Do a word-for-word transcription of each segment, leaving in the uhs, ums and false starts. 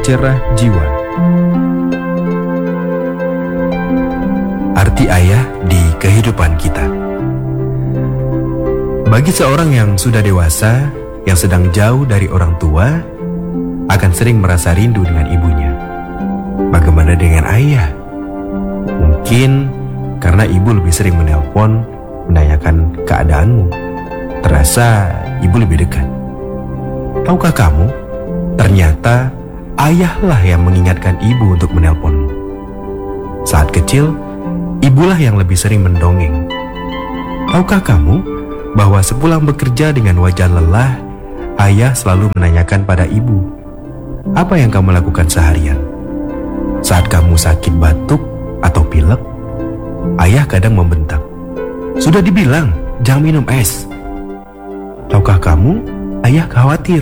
pencerah jiwa. Arti ayah di kehidupan kita. Bagi seorang yang sudah dewasa, yang sedang jauh dari orang tua, akan sering merasa rindu dengan ibunya. Bagaimana dengan ayah? Mungkin karena ibu lebih sering menelpon, menanyakan keadaanmu. Terasa ibu lebih dekat. Tahukah kamu, ternyata ayahlah yang mengingatkan ibu untuk menelponmu. Saat kecil, ibulah yang lebih sering mendongeng. Tahukah kamu bahwa sepulang bekerja dengan wajah lelah, ayah selalu menanyakan pada ibu, apa yang kamu lakukan seharian? Saat kamu sakit batuk atau pilek, ayah kadang membentak, sudah dibilang jangan minum es. Tahukah kamu, ayah khawatir.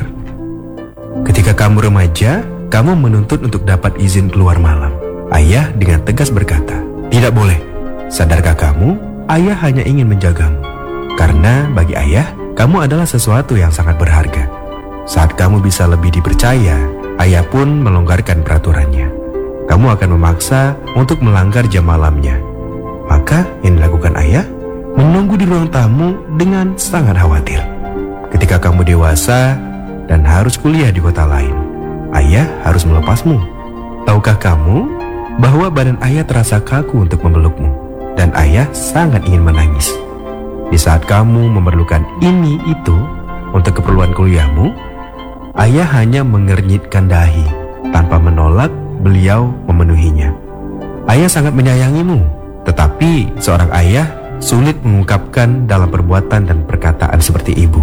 Ketika kamu remaja, kamu menuntut untuk dapat izin keluar malam. Ayah dengan tegas berkata, tidak boleh. Sadarkah kamu, ayah hanya ingin menjagamu. Karena bagi ayah, kamu adalah sesuatu yang sangat berharga. Saat kamu bisa lebih dipercaya, ayah pun melonggarkan peraturannya. Kamu akan memaksa untuk melanggar jam malamnya. Maka yang dilakukan ayah, menunggu di ruang tamu dengan sangat khawatir. Ketika kamu dewasa dan harus kuliah di kota lain, ayah harus melepasmu. Tahukah kamu bahwa badan ayah terasa kaku untuk memelukmu, dan ayah sangat ingin menangis. Di saat kamu memerlukan ini itu untuk keperluan kuliahmu, ayah hanya mengernyitkan dahi. Tanpa menolak, beliau memenuhinya. Ayah sangat menyayangimu, tetapi seorang ayah sulit mengungkapkan dalam perbuatan dan perkataan seperti ibu.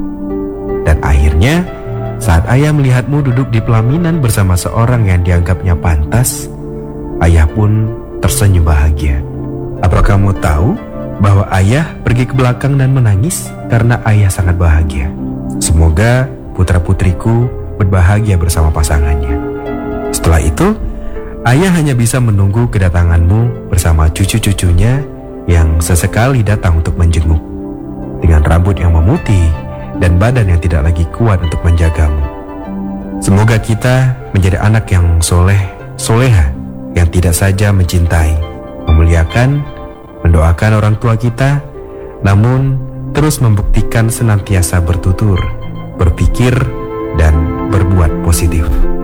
Dan akhirnya, saat ayah melihatmu duduk di pelaminan bersama seorang yang dianggapnya pantas, ayah pun tersenyum bahagia. Apakah kamu tahu bahwa ayah pergi ke belakang dan menangis karena ayah sangat bahagia? Semoga putra-putriku berbahagia bersama pasangannya. Setelah itu, ayah hanya bisa menunggu kedatanganmu bersama cucu-cucunya yang sesekali datang untuk menjenguk. Dengan rambut yang memutih dan badan yang tidak lagi kuat untuk menjagamu. Semoga kita menjadi anak yang soleh, soleha, yang tidak saja mencintai, memuliakan, mendoakan orang tua kita, namun terus membuktikan senantiasa bertutur, berpikir, dan berbuat positif.